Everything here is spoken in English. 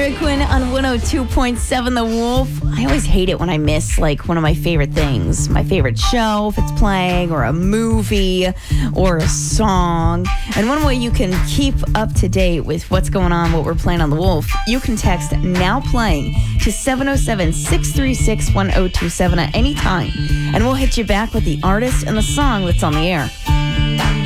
Lyric Quinn on 102.7 The Wolf. I always hate it when I miss like one of my favorite things. My favorite show, if it's playing, or a movie, or a song. And one way you can keep up to date with what's going on, what we're playing on The Wolf, you can text Now Playing to 707-636-1027 at any time. And we'll hit you back with the artist and the song that's on the air.